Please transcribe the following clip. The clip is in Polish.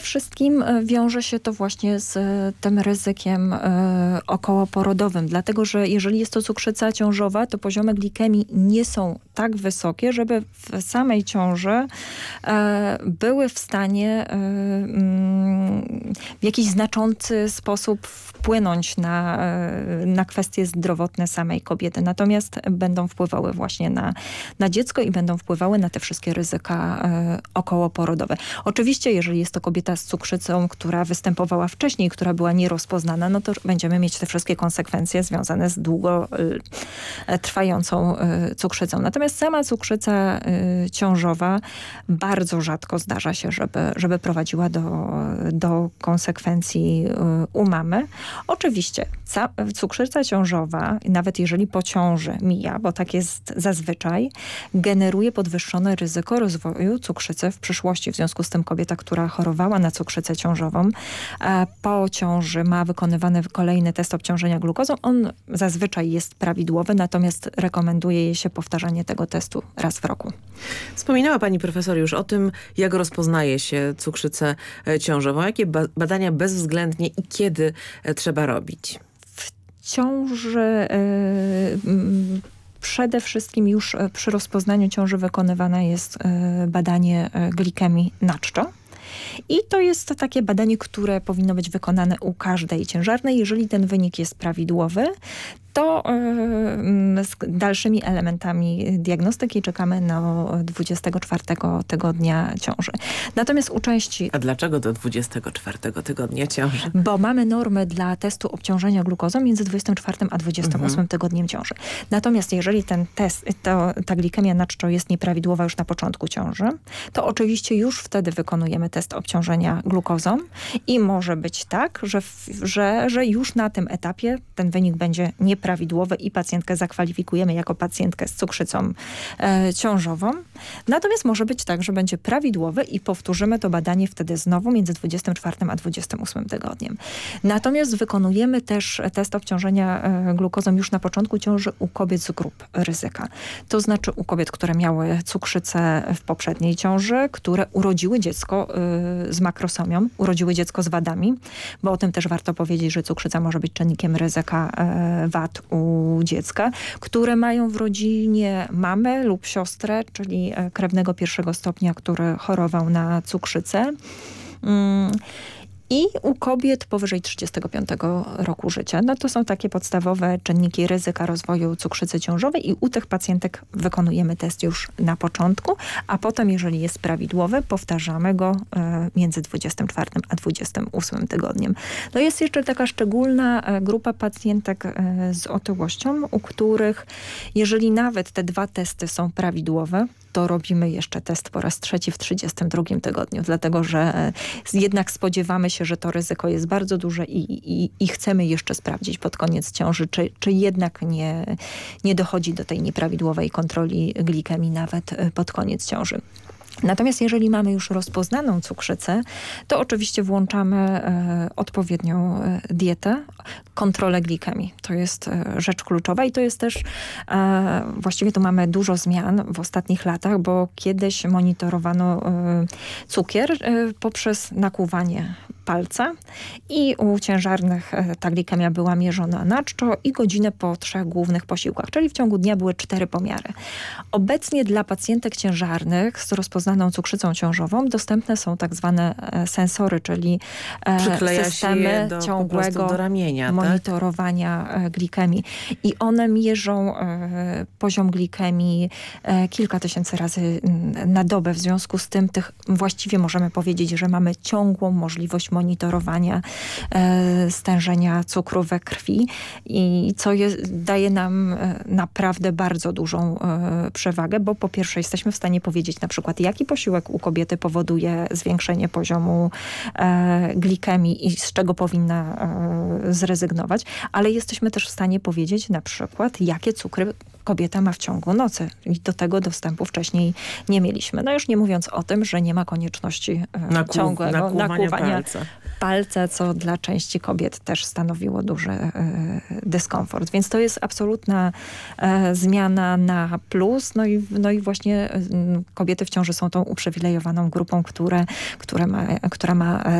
wszystkim wiąże się to właśnie z tym ryzykiem okołoporodowym, dlatego że jeżeli jest to cukrzyca ciążowa, to poziomy glikemii nie są tak wysokie, żeby w samej ciąży były w stanie w jakiś znaczący sposób wpłynąć na kwestie zdrowotne samej kobiety. Natomiast będą wpływały właśnie na dziecko i będą wpływały na te wszystkie ryzyka okołoporodowe. Oczywiście, jeżeli jest to kobieta z cukrzycą, która występowała wcześniej, która była nierozpoznana, no to będziemy mieć te wszystkie konsekwencje związane z długo trwającą cukrzycą. Natomiast sama cukrzyca ciążowa bardzo rzadko zdarza się, żeby prowadziła do konsekwencji u mamy. Oczywiście cukrzyca ciążowa, nawet jeżeli po ciąży mija, bo tak jest zazwyczaj, generuje podwyższone ryzyko rozwoju cukrzycy w przyszłości. W związku z tym kobieta, która chorowała na cukrzycę ciążową, po ciąży ma wykonywany kolejny test obciążenia glukozą. On zazwyczaj jest prawidłowy, natomiast rekomenduje jej się powtarzanie tego testu raz w roku. Wspominała pani profesor już o tym, jak rozpoznaje się cukrzycę ciążową. Jakie badania bezwzględnie i kiedy trzeba robić? W ciąży przede wszystkim już przy rozpoznaniu ciąży wykonywane jest badanie glikemii na czczo. I to jest takie badanie, które powinno być wykonane u każdej ciężarnej. Jeżeli ten wynik jest prawidłowy, to z dalszymi elementami diagnostyki czekamy do 24 tygodnia ciąży. Natomiast u części... A dlaczego do 24 tygodnia ciąży? Bo mamy normy dla testu obciążenia glukozą między 24 a 28 tygodniem ciąży. Natomiast jeżeli ten test, ta glikemia na czczo jest nieprawidłowa już na początku ciąży, to oczywiście już wtedy wykonujemy test obciążenia glukozą i może być tak, że już na tym etapie ten wynik będzie nieprawidłowy i pacjentkę zakwalifikujemy jako pacjentkę z cukrzycą ciążową. Natomiast może być tak, że będzie prawidłowy i powtórzymy to badanie wtedy znowu między 24 a 28 tygodniem. Natomiast wykonujemy też test obciążenia glukozą już na początku ciąży u kobiet z grup ryzyka. To znaczy u kobiet, które miały cukrzycę w poprzedniej ciąży, które urodziły dziecko z makrosomią, urodziły dziecko z wadami, bo o tym też warto powiedzieć, że cukrzyca może być czynnikiem ryzyka wad u dziecka, które mają w rodzinie mamę lub siostrę, czyli krewnego pierwszego stopnia, który chorował na cukrzycę. I u kobiet powyżej 35 roku życia. No to są takie podstawowe czynniki ryzyka rozwoju cukrzycy ciążowej i u tych pacjentek wykonujemy test już na początku, a potem, jeżeli jest prawidłowy, powtarzamy go między 24 a 28 tygodniem. No jest jeszcze taka szczególna grupa pacjentek z otyłością, u których jeżeli nawet te dwa testy są prawidłowe, to robimy jeszcze test po raz trzeci w 32 tygodniu, dlatego że jednak spodziewamy się, że to ryzyko jest bardzo duże i chcemy jeszcze sprawdzić pod koniec ciąży, czy jednak nie dochodzi do tej nieprawidłowej kontroli glikemii nawet pod koniec ciąży. Natomiast jeżeli mamy już rozpoznaną cukrzycę, to oczywiście włączamy odpowiednią dietę, kontrolę glikemii. To jest rzecz kluczowa i to jest też, właściwie tu mamy dużo zmian w ostatnich latach, bo kiedyś monitorowano cukier poprzez nakłuwanie palca i u ciężarnych ta glikemia była mierzona na czczo i godzinę po 3 głównych posiłkach, czyli w ciągu dnia były 4 pomiary. Obecnie dla pacjentek ciężarnych z rozpoznaną cukrzycą ciążową dostępne są tak zwane sensory, czyli systemy ciągłego do ramienia, monitorowania glikemii. I one mierzą poziom glikemii kilka tysięcy razy na dobę. W związku z tym właściwie możemy powiedzieć, że mamy ciągłą możliwość monitorowania stężenia cukru we krwi i co daje nam naprawdę bardzo dużą przewagę, bo po pierwsze jesteśmy w stanie powiedzieć na przykład, jaki posiłek u kobiety powoduje zwiększenie poziomu glikemii i z czego powinna zrezygnować, ale jesteśmy też w stanie powiedzieć na przykład, jakie cukry kobieta ma w ciągu nocy. I do tego dostępu wcześniej nie mieliśmy. No już nie mówiąc o tym, że nie ma konieczności ciągłego nakłuwania palca, co dla części kobiet też stanowiło duży dyskomfort. Więc to jest absolutna zmiana na plus. No i właśnie kobiety w ciąży są tą uprzywilejowaną grupą, która ma